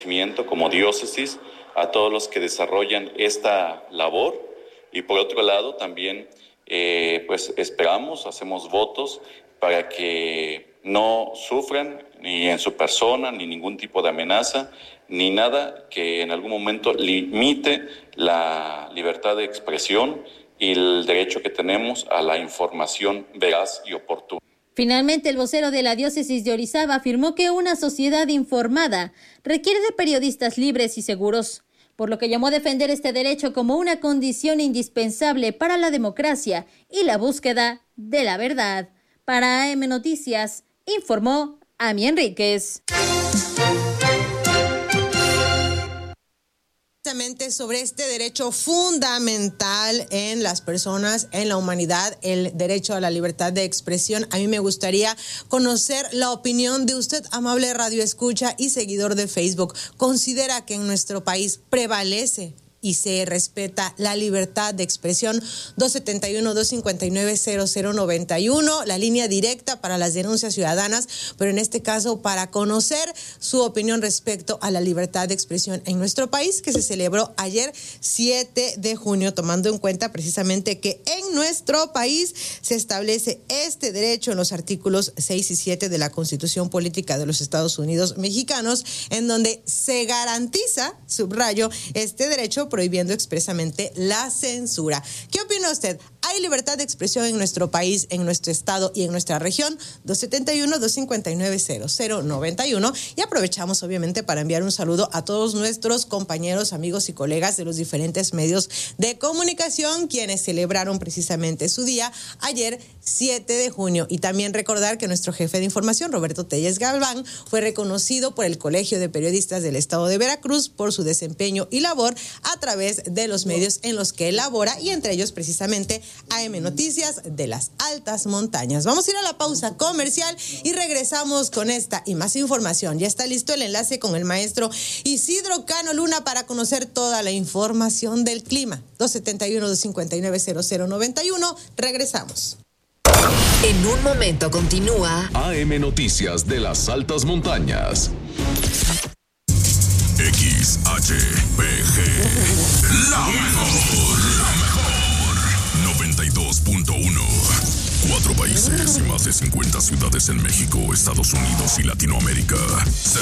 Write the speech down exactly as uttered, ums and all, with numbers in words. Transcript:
Como diócesis, a todos los que desarrollan esta labor, y por otro lado también eh, pues esperamos, hacemos votos para que no sufran ni en su persona, ni ningún tipo de amenaza, ni nada que en algún momento limite la libertad de expresión y el derecho que tenemos a la información veraz y oportuna. Finalmente, el vocero de la diócesis de Orizaba afirmó que una sociedad informada requiere de periodistas libres y seguros, por lo que llamó a defender este derecho como una condición indispensable para la democracia y la búsqueda de la verdad. Para A M Noticias, informó Ami Enríquez. Sobre este derecho fundamental en las personas, en la humanidad, el derecho a la libertad de expresión. A mí me gustaría conocer la opinión de usted, amable radioescucha y seguidor de Facebook. ¿Considera que en nuestro país prevalece y se respeta la libertad de expresión? Dos setenta y uno, dos cincuenta y nueve, cero cero noventa y uno, la línea directa para las denuncias ciudadanas, pero en este caso para conocer su opinión respecto a la libertad de expresión en nuestro país, que se celebró ayer siete de junio, tomando en cuenta precisamente que en nuestro país se establece este derecho en los artículos seis y siete de la Constitución Política de los Estados Unidos Mexicanos, en donde se garantiza, subrayo, este derecho prohibiendo expresamente la censura. ¿Qué opina usted? ¿Hay libertad de expresión en nuestro país, en nuestro estado y en nuestra región? Dos setenta y uno, dos cincuenta y nueve, cero cero noventa y uno. Y aprovechamos obviamente para enviar un saludo a todos nuestros compañeros, amigos y colegas de los diferentes medios de comunicación, quienes celebraron precisamente su día ayer, siete de junio. Y también recordar que nuestro jefe de información, Roberto Telles Galván, fue reconocido por el Colegio de Periodistas del Estado de Veracruz por su desempeño y labor a través de los medios en los que elabora, y entre ellos precisamente A M Noticias de las Altas Montañas. Vamos a ir a la pausa comercial y regresamos con esta y más información. Ya está listo el enlace con el maestro Isidro Cano Luna para conocer toda la información del clima. Dos setenta y uno, dos cincuenta y nueve, cero cero noventa y uno. Regresamos. En un momento continúa A M Noticias de las Altas Montañas. X H P G, la mejor, la mejor. noventa y dos punto uno. Cuatro países y más de cincuenta ciudades en México, Estados Unidos y Latinoamérica.